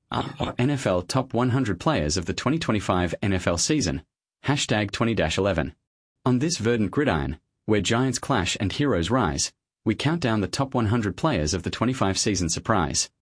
NFL Top 100 Players of the 2025 NFL Season. Hashtag 20-11. On this verdant gridiron, where giants clash and heroes rise, we count down the top 100 players of the 25 season surprise.